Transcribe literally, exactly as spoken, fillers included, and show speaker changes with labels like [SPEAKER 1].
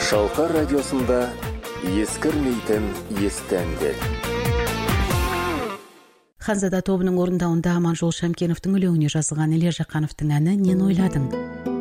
[SPEAKER 1] Шалқар радиосында ескірмейтін есті әндер.
[SPEAKER 2] Ханзада тобының орындауында Аманжол Шамкеновтың өлеңіне жазылған Ілия Жақановтың әні «Нені ойладың?»